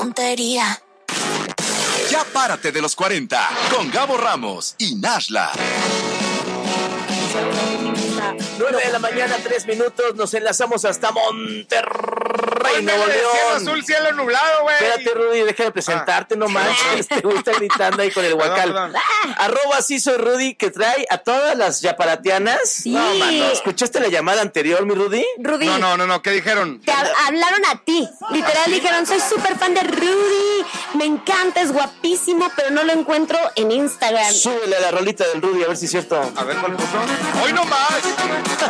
tontería. Ya párate de los 40 con Gabo Ramos y Nashla. 9 de la mañana, 3 minutos, nos enlazamos hasta Monterrey, Nuevo León. Cielo azul, cielo nublado, güey. Espérate, Rudy, deja de presentarte, no manches. Te gusta gritando ahí con el guacal. Perdón. @ sí soy Rudy, que trae a todas las yaparatianas. Sí. No, mano, ¿escuchaste la llamada anterior, mi Rudy? Rudy, No, ¿qué dijeron? te hablaron a ti. Literal dijeron, soy súper fan de Rudy. Me encanta, es guapísimo, pero no lo encuentro en Instagram. Súbele a la rolita del Rudy, a ver si es cierto. A ver, ¿cuál puso? ¡Hoy no más!